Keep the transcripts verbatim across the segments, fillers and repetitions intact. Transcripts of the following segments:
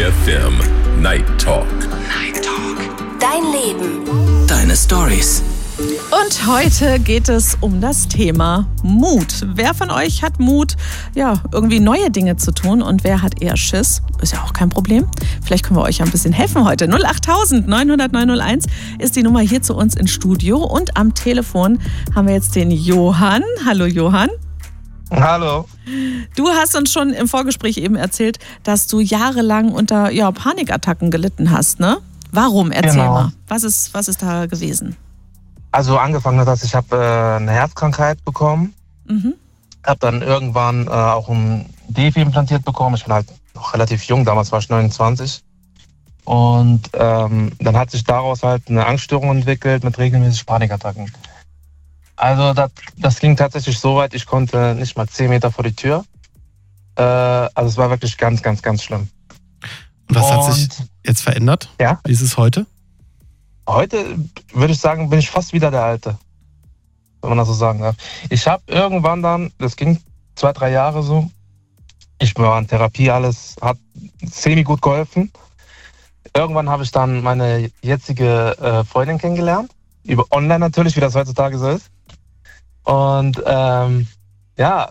F M Night Talk. Night Talk. Dein Leben. Deine Stories. Und heute geht es um das Thema Mut. Wer von euch hat Mut, ja, irgendwie neue Dinge zu tun und wer hat eher Schiss? Ist ja auch kein Problem. Vielleicht können wir euch ja ein bisschen helfen heute. null acht neun null null neun null eins ist die Nummer hier zu uns ins Studio und am Telefon haben wir jetzt den Johann. Hallo Johann. Hallo. Du hast uns schon im Vorgespräch eben erzählt, dass du jahrelang unter ja, Panikattacken gelitten hast, ne? Warum? Erzähl Genau. mal. Was ist, was ist da gewesen? Also angefangen hat das, ich habe äh, eine Herzkrankheit bekommen. Mhm. Habe dann irgendwann äh, auch ein D E F I implantiert bekommen. Ich bin halt noch relativ jung, damals war ich neunundzwanzig. Und ähm, dann hat sich daraus halt eine Angststörung entwickelt mit regelmäßig Panikattacken. Also das, das ging tatsächlich so weit, ich konnte nicht mal zehn Meter vor die Tür. Äh, also es war wirklich ganz, ganz, ganz schlimm. Und was Und, hat sich jetzt verändert? Ja? Wie ist es heute? Heute würde ich sagen, bin ich fast wieder der Alte, wenn man das so sagen darf. Ich habe irgendwann dann, das ging zwei, drei Jahre so, ich war in Therapie, alles hat semi gut geholfen. Irgendwann habe ich dann meine jetzige äh, Freundin kennengelernt, über online natürlich, wie das heutzutage so ist. Und ähm, ja,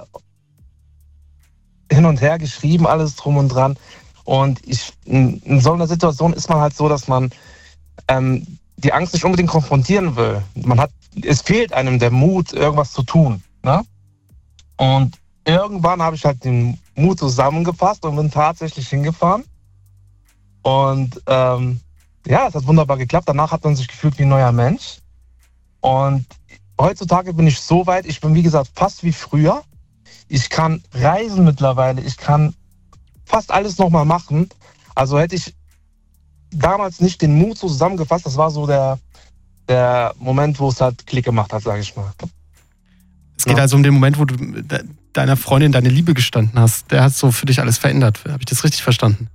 hin und her geschrieben, alles drum und dran. Und ich, in, in so einer Situation ist man halt so, dass man ähm, die Angst nicht unbedingt konfrontieren will. Man hat, es fehlt einem der Mut, irgendwas zu tun. Ne? Und irgendwann habe ich halt den Mut zusammengefasst und bin tatsächlich hingefahren. Und ähm, ja, es hat wunderbar geklappt. Danach hat man sich gefühlt wie ein neuer Mensch. Und heutzutage bin ich so weit, ich bin wie gesagt fast wie früher. Ich kann reisen mittlerweile, ich kann fast alles nochmal machen. Also hätte ich damals nicht den Mut so zusammengefasst, das war so der, der Moment, wo es halt Klick gemacht hat, sage ich mal. Es geht Ja. also um den Moment, wo du de- deiner Freundin deine Liebe gestanden hast. Der hat so für dich alles verändert. Habe ich das richtig verstanden?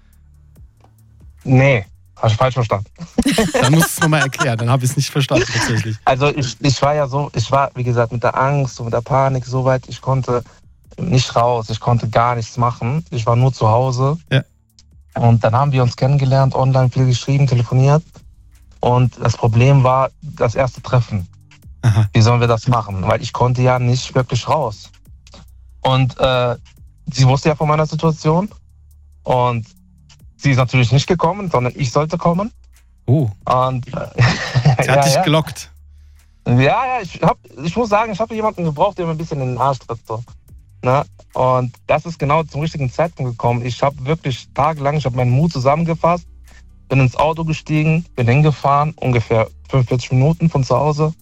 Nee, habe ich falsch verstanden. Dann musst du es nochmal erklären, dann habe ich es nicht verstanden tatsächlich. Also ich, ich war ja so, ich war, wie gesagt, mit der Angst und mit der Panik so weit, ich konnte nicht raus, ich konnte gar nichts machen. Ich war nur zu Hause. Ja. Und dann haben wir uns kennengelernt, online viel geschrieben, telefoniert. Und das Problem war das erste Treffen. Aha. Wie sollen wir das machen? Weil ich konnte ja nicht wirklich raus. Und äh, sie wusste ja von meiner Situation. Und sie ist natürlich nicht gekommen, sondern ich sollte kommen. Oh, Und äh, sie hat ja, dich ja. gelockt. Ja, ja, ich, hab, ich muss sagen, ich habe jemanden gebraucht, der mir ein bisschen in den Arsch tritt. So. Ne? Und das ist genau zum richtigen Zeitpunkt gekommen. Ich habe wirklich tagelang, ich habe meinen Mut zusammengefasst, bin ins Auto gestiegen, bin hingefahren, ungefähr fünfundvierzig Minuten von zu Hause.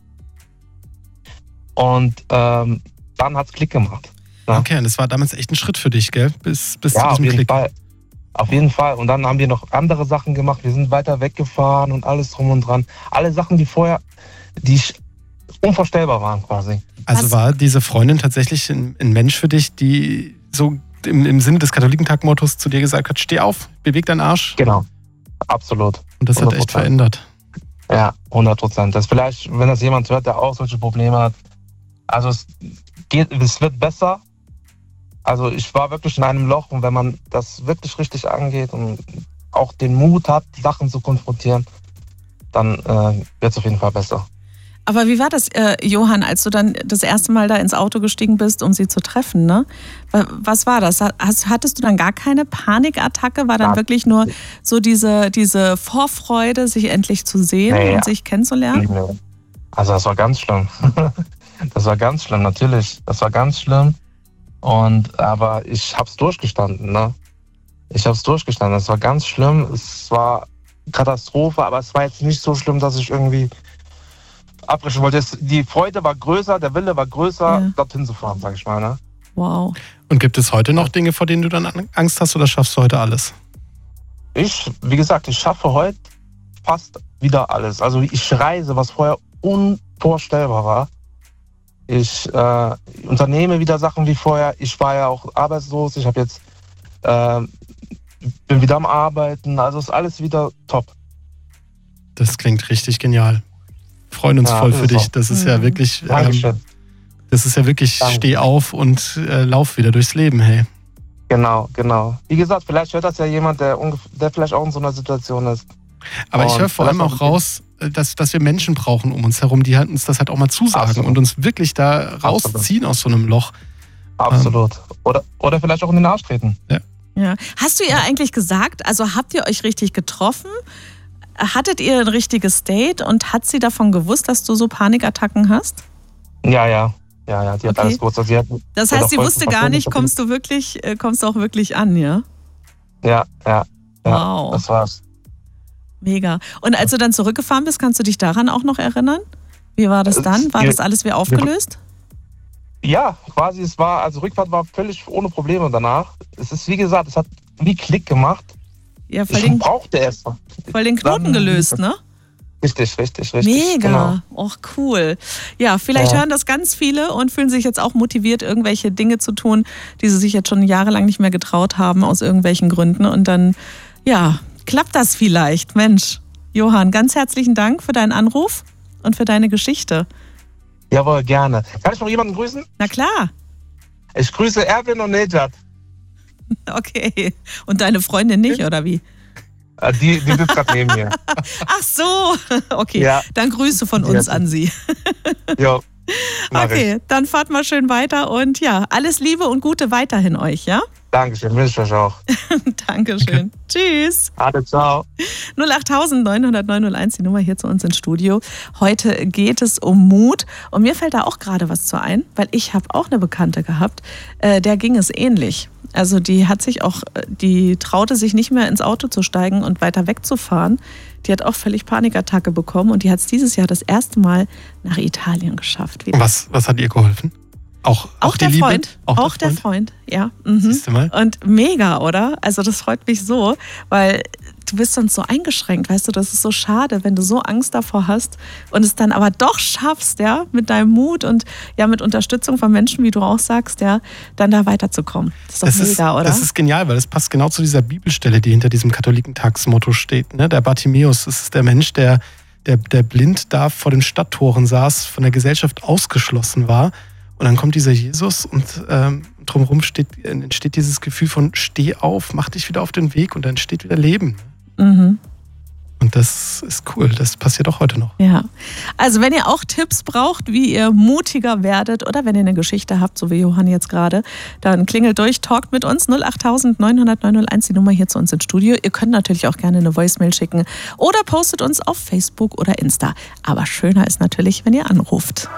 Und ähm, dann hat's Klick gemacht. Ne? Okay, und das war damals echt ein Schritt für dich, gell? Bis, bis Ja, zu auf diesem jeden Klick. Fall. Auf jeden Fall. Und dann haben wir noch andere Sachen gemacht. Wir sind weiter weggefahren und alles drum und dran. Alle Sachen, die vorher, die sch- unvorstellbar waren quasi. Also Was- war diese Freundin tatsächlich ein, ein Mensch für dich, die so im, im Sinne des Katholikentag-Mottos zu dir gesagt hat, steh auf, beweg deinen Arsch. Genau. Absolut. Und das hat hundert echt Prozent. verändert. Ja, hundert Prozent. Das vielleicht, wenn das jemand hört, der auch solche Probleme hat. Also es geht, es wird besser. Also ich war wirklich in einem Loch und wenn man das wirklich richtig angeht und auch den Mut hat, Sachen zu konfrontieren, dann äh, wird es auf jeden Fall besser. Aber wie war das, äh, Johann, als du dann das erste Mal da ins Auto gestiegen bist, um sie zu treffen, ne? Wa- Was war das? Hast, hattest du dann gar keine Panikattacke? War dann Ja. wirklich nur so diese, diese Vorfreude, sich endlich zu sehen Nee, und ja. sich kennenzulernen? Also das war ganz schlimm. Das war ganz schlimm, natürlich. Das war ganz schlimm. Und aber ich hab's durchgestanden, ne? Ich hab's durchgestanden. Es war ganz schlimm. Es war Katastrophe, aber es war jetzt nicht so schlimm, dass ich irgendwie abbrechen wollte. Es, die Freude war größer, der Wille war größer, Ja. dorthin zu fahren, sag ich mal, ne? Wow. Und gibt es heute noch Dinge, vor denen du dann Angst hast, oder schaffst du heute alles? Ich, wie gesagt, ich schaffe heute fast wieder alles. Also ich reise, was vorher unvorstellbar war. Ich äh, unternehme wieder Sachen wie vorher. Ich war ja auch arbeitslos. Ich habe jetzt äh, bin wieder am Arbeiten. Also ist alles wieder top. Das klingt richtig genial. Wir freuen uns Ja, voll ist für es dich. auch. Das ist ja Mhm. wirklich, ähm, Dankeschön. das ist ja wirklich Danke. steh auf und äh, lauf wieder durchs Leben, hey. Genau, genau. Wie gesagt, vielleicht hört das ja jemand, der, ungef- der vielleicht auch in so einer Situation ist. Aber ich Und höre vor allem auch raus, dass, dass wir Menschen brauchen um uns herum, die halt uns das halt auch mal zusagen Absolut. und uns wirklich da rausziehen aus so einem Loch. Absolut. Oder, oder vielleicht auch in den Arsch treten. Ja. Ja. Hast du ihr eigentlich gesagt, also habt ihr euch richtig getroffen? Hattet ihr ein richtiges Date und hat sie davon gewusst, dass du so Panikattacken hast? Ja, ja. Ja, ja, die hat Okay. alles gewusst. Also sie hat, Das die hat heißt, auch sie voll wusste verstanden, gar nicht, dass- kommst du wirklich, äh, kommst du auch wirklich an, ja? Ja, ja. Ja, Wow. das war's. Mega. Und als du dann zurückgefahren bist, kannst du dich daran auch noch erinnern? Wie war das dann? War das alles wieder aufgelöst? Ja, quasi, es war, also Rückfahrt war völlig ohne Probleme danach. Es ist, wie gesagt, es hat wie Klick gemacht. Ja, voll Ich den, brauchte es. voll den Knoten Dann- gelöst, ne? Richtig, richtig, richtig. Mega. Genau. Och, cool. Ja, vielleicht Ja. hören das ganz viele und fühlen sich jetzt auch motiviert, irgendwelche Dinge zu tun, die sie sich jetzt schon jahrelang nicht mehr getraut haben, aus irgendwelchen Gründen. Und dann, ja, klappt das vielleicht. Mensch, Johann, ganz herzlichen Dank für deinen Anruf und für deine Geschichte. Jawohl, gerne. Kann ich noch jemanden grüßen? Na klar. Ich grüße Erwin und Nejat. Okay. Und deine Freundin nicht, oder wie? Äh, Die, die sitzt gerade neben mir. Ach so. Okay, Ja. dann Grüße von uns an sie. Jo. mach ich. Okay, dann fahrt mal schön weiter und ja, alles Liebe und Gute weiterhin euch, ja? Dankeschön, wünsche ich euch auch. Dankeschön. Tschüss. Ade, ciao. null acht neun null null neun null eins, die Nummer hier zu uns ins Studio. Heute geht es um Mut und mir fällt da auch gerade was zu ein, weil ich habe auch eine Bekannte gehabt, äh, der ging es ähnlich. Also die hat sich auch, die traute sich nicht mehr ins Auto zu steigen und weiter wegzufahren. Die hat auch völlig Panikattacke bekommen und die hat es dieses Jahr das erste Mal nach Italien geschafft. Wieder. Was, was hat ihr geholfen? Auch, auch, Auch die der Liebe? Freund. Auch, der Freund, ja. Mhm. Siehst du mal? Und mega, oder? Also das freut mich so, weil du bist sonst so eingeschränkt, weißt du, das ist so schade, wenn du so Angst davor hast und es dann aber doch schaffst, ja, mit deinem Mut und ja, mit Unterstützung von Menschen, wie du auch sagst, ja, dann da weiterzukommen. Das ist doch Das mega, ist, oder? das ist genial, weil das passt genau zu dieser Bibelstelle, die hinter diesem Katholikentagsmotto steht. Ne? Der Bartimäus, das ist der Mensch, der, der, der blind da vor den Stadttoren saß, von der Gesellschaft ausgeschlossen war. Und dann kommt dieser Jesus und ähm, drumherum steht, entsteht dieses Gefühl von steh auf, mach dich wieder auf den Weg und dann entsteht wieder Leben. Mhm. Und das ist cool, das passiert auch heute noch. Ja, also wenn ihr auch Tipps braucht, wie ihr mutiger werdet oder wenn ihr eine Geschichte habt, so wie Johann jetzt gerade, dann klingelt durch, talkt mit uns null acht neun null null neun null eins, die Nummer hier zu uns ins Studio. Ihr könnt natürlich auch gerne eine Voicemail schicken oder postet uns auf Facebook oder Insta. Aber schöner ist natürlich, wenn ihr anruft.